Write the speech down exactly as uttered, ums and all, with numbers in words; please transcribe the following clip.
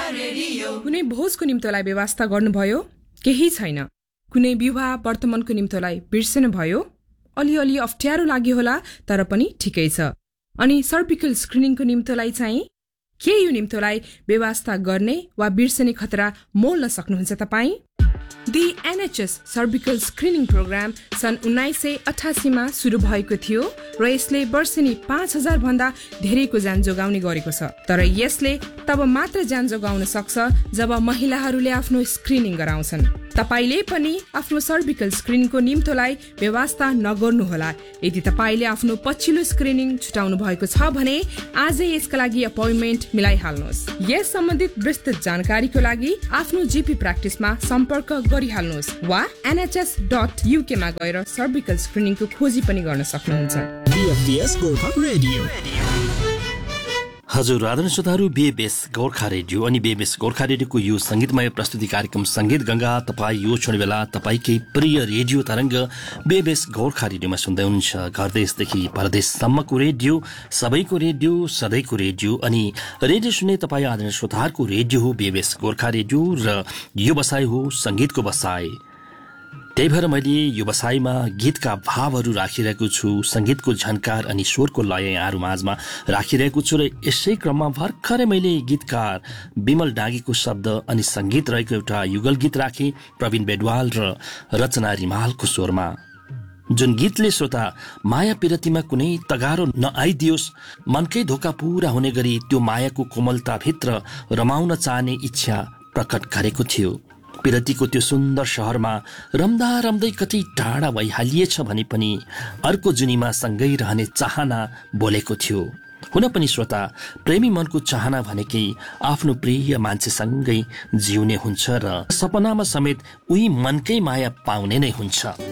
कुनै भोजको निम्तोलाई व्यवस्था गर्नुभयो? केही छैन। कुनै विवाह वर्तमानको निम्तोलाई बिर्सनु भयो? अलिअलि अप्ठ्यारो लाग्यो होला, तर पनि ठिकै छ। अनि सर्भिकल स्क्रिनिङको निम्तोलाई चाहिँ के यो निम्तोलाई व्यवस्था गर्ने वा बिर्सने खतरा मोल्न सक्नुहुन्छ तपाईँ? The NHS cervical screening programme सन् उन्नाइस सय अठासीमा सुरु भएको थियो र यसले वर्षेनी पाँच हजार भन्दा धेरैको ज्यान जोगाउने गरेको छ। तर यसले तब मात्र ज्यान जोगाउन सक्छ जब महिलाहरूले आफ्नो स्क्रिनिङ गराउँछन्। तपाईले पनि आफ्नो सर्भिकल स्क्रिनिङको निम्तोलाई व्यवस्था नगर्नुहोला। यदि तपाईले आफ्नो पछिल्लो स्क्रिनिङ छुटाउनु भएको छ भने आजै यसका लागि अपोइन्टमेन्ट मिलाइहाल्नुहोस्। यस सम्बन्धित विस्तृत जानकारीको लागि आफ्नो जीपी प्र्याक्टिसमा सम्पर्क गरिहाल्नुहोस् वा एनएचएस डट युके मा गएर सर्भिकल स्क्रिनिङको खोजी पनि गर्न सक्नुहुन्छ। हजुर आदरणीय श्रोताहरू, बीएबीएस गोर्खा रेडियो अनि बीएबीएस गोर्खा रेडियोको यो संगीतमय प्रस्तुति कार्यक्रम संगीत गंगा तपाईँ यो क्षण बेला तपाईँकै प्रिय रेडियो तरंग बीएबीएस गोर्खा रेडियोमा सुन्दै हुनुहुन्छ। घर देशदेखि परदेशसम्मको रेडियो, सबैको रेडियो, सधैँको रेडियो अनि रेडियो सुन्ने तपाईँ आदरणीय श्रोताहरूको रेडियो हो बीएबीएस गोर्खा रेडियो र यो बसाइ हो संगीतको बसाइ। त्यही भएर मैले यो बसाइमा गीतका भावहरू राखिरहेको छु, संगीतको झन्कार अनि स्वरको लय यहाँहरू माझमा राखिरहेको छु र यसै क्रममा भर्खरै मैले गीतकार विमल डाँगीको शब्द अनि संगीत रहेको एउटा युगल गीत राखेँ प्रवीण बेडवाल र रचना रिमालको स्वरमा, जुन गीतले श्रोता माया पिरतीमा कुनै तगारो नआइदियोस्, मनकै धोका पूरा हुने गरी त्यो मायाको कोमलताभित्र रमाउन चाहने इच्छा प्रकट गरेको थियो। पिरतीको त्यो सुन्दर शहरमा रम्दा रम्दै कति टाढा भइहालिएछ भने पनि अर्को जुनीमा सँगै रहने चाहना बोलेको थियो। हुन पनि श्रोता, प्रेमी मनको चाहना भनेकै आफ्नो प्रिय मान्छेसँगै जिउने हुन्छ र सपनामा समेत उही मनकै माया पाउने नै हुन्छ।